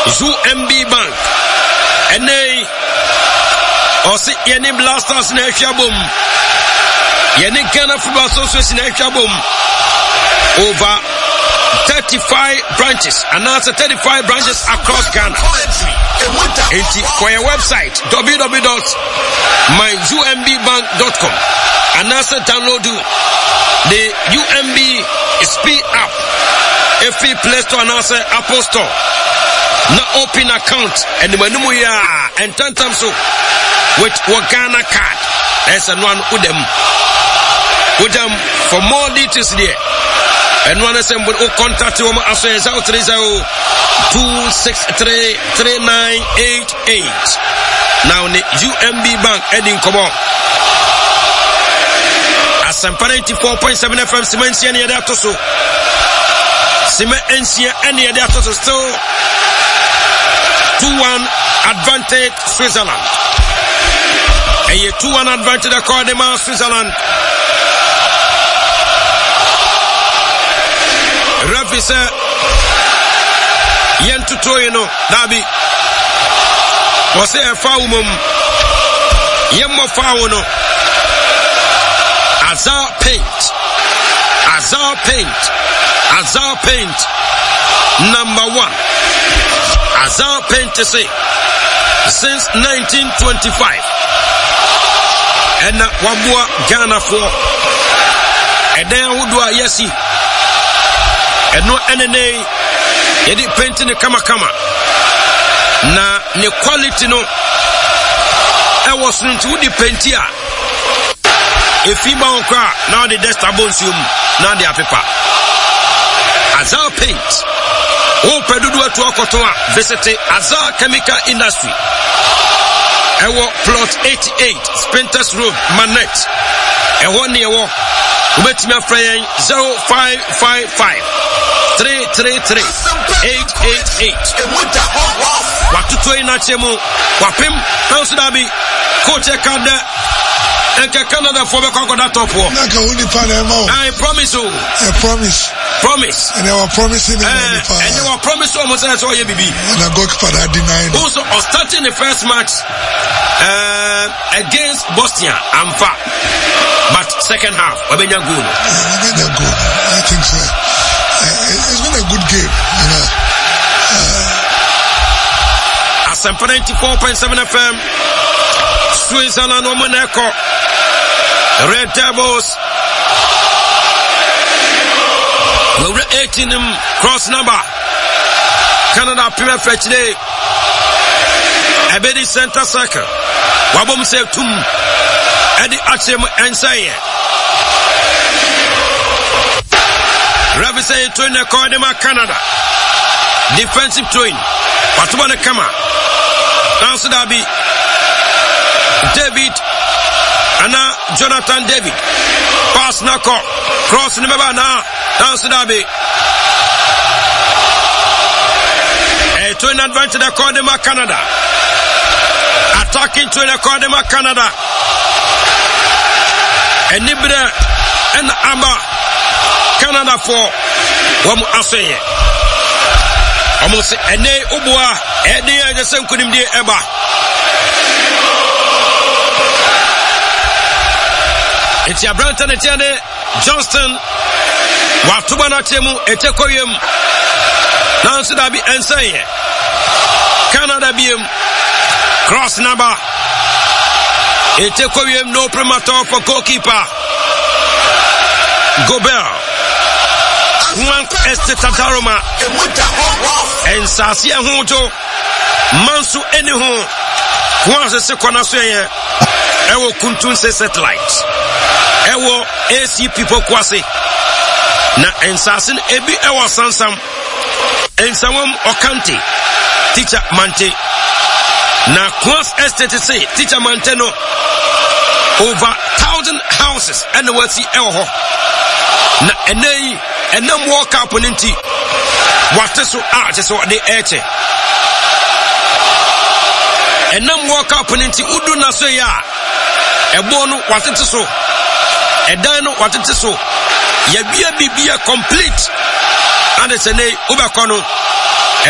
UMB Bank. Ene osi yeni Blasters na ehwabom. Yeni Ghana Football Association na ehwabom. Over 35 branches, and now 35 branches across Ghana. For your website www.myumbbank.com, and also download the UMB Speed app. Free Play Store and also Apple Store. Now open account and manuya and tantam so with Ghana card. There's a one with them for more details there. And one of them will contact you as 030-263-3988. Now the UMB Bank heading come on. As some parent 4.7 FM Simensia and Yadatoso. Simensia and Yadatoso still 2-1 advantage Switzerland. And you 2-1 advantage according to Switzerland. Rafi said, Yentu Toyno, Dabi was a foul Yemmo Fauno Azar Paint number 1 Azar Paint to say since 1925 and Wabua Ghana for and then Udwa Yesi. And no NNA, yedi painting the kama. Na ne quality no, I was not to the paintia. If you bound crack, now the dust abonsium, now the paper. Azar Paint. Oh, Pedudu to Okotoa, visit Azar Chemical Industry. Ewo plot 88, Spenters Road, Manette. Ewo near walk. Met me a friend 0555 333 888. What to train at Chemo? Wapim, how's that be? Coach Kanda and Canada for the Coconut top war. I promise you. I promise. And they were promising and they were promised almost as all you be. And I got for that denied. Also, starting the first match against Bosnia, I'm far. But second half, Wabenya good. I think so. It's been a good game. As 94.7 FM, Switzerland, Omaneko, Red Devils. We're 18 cross number. Canada Premier Fetch Day. Abedi Center Circle. Wabom say Tum. Eddie Achem and say. Ravi say twin Kodema Canada. Defensive twin. Patubana Kama. Answer Dabi. David. Anna Jonathan David. Pass Nako. Cross number now. Answer Dabi. A twin advantage Kodema Canada. Attacking twin Kodema Canada. And Nibra and Amba Canada for Wamu Asay. Almost a day Ubua, a day the same couldn't be ever. It's your Branton Etienne Johnston Watubana Temu Etekoyum Nancy Dabi and say Canada Bium cross number. Etekoyum no premator for goalkeeper Gobert. One Estetataroma and Sasia Hunto Mansu Anyhow. Once a second, Ewo Kuntunse satellite. Ewo AC people kwasi. Na ensasin ebi ewo sansam. Ensawam Okante. Teacher Mante. Na Kwas Estate say Teacher Manteno. Over 1,000 houses and the word see Ewo. Na enei enam walk up on inti. What is so art is what they ate. Enam walk up on inti udu na so ya. Ebonu what it so. Edano what it so. Yebia bibia complete. And it's a nay ubakono.